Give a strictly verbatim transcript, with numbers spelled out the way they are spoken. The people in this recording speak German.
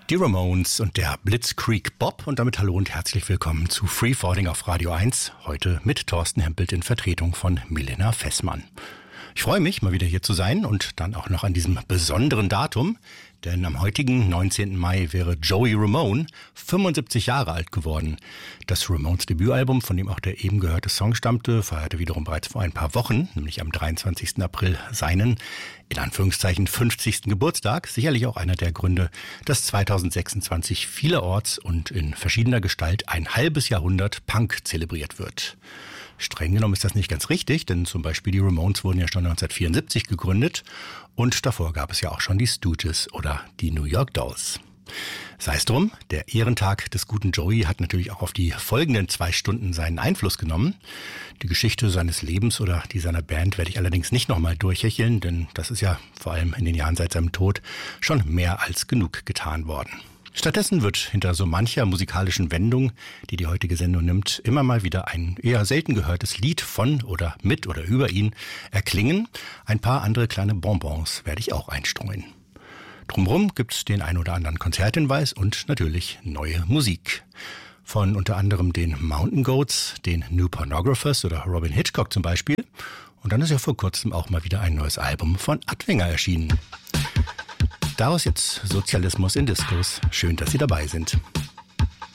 Die Ramones und der Blitzkrieg Bob und damit hallo und herzlich willkommen zu Free Falling auf Radio eins, heute mit Thorsten Hempelt in Vertretung von Milena Fessmann. Ich freue mich, mal wieder hier zu sein und dann auch noch an diesem besonderen Datum, denn am heutigen neunzehnten Mai wäre Joey Ramone fünfundsiebzig Jahre alt geworden. Das Ramones Debütalbum, von dem auch der eben gehörte Song stammte, feierte wiederum bereits vor ein paar Wochen, nämlich am dreiundzwanzigsten April, seinen, in Anführungszeichen, fünfzigsten Geburtstag. Sicherlich auch einer der Gründe, dass zweitausendsechsundzwanzig vielerorts und in verschiedener Gestalt ein halbes Jahrhundert Punk zelebriert wird. Streng genommen ist das nicht ganz richtig, denn zum Beispiel die Ramones wurden ja schon neunzehnhundertvierundsiebzig gegründet und davor gab es ja auch schon die Stooges oder die New York Dolls. Sei es drum, der Ehrentag des guten Joey hat natürlich auch auf die folgenden zwei Stunden seinen Einfluss genommen. Die Geschichte seines Lebens oder die seiner Band werde ich allerdings nicht nochmal durchhecheln, denn das ist ja vor allem in den Jahren seit seinem Tod schon mehr als genug getan worden. Stattdessen wird hinter so mancher musikalischen Wendung, die die heutige Sendung nimmt, immer mal wieder ein eher selten gehörtes Lied von oder mit oder über ihn erklingen. Ein paar andere kleine Bonbons werde ich auch einstreuen. Drumherum gibt's den ein oder anderen Konzerthinweis und natürlich neue Musik. Von unter anderem den Mountain Goats, den New Pornographers oder Robin Hitchcock zum Beispiel. Und dann ist ja vor kurzem auch mal wieder ein neues Album von Adwinger erschienen. Daraus jetzt Sozialismus in Diskos. Schön, dass Sie dabei sind.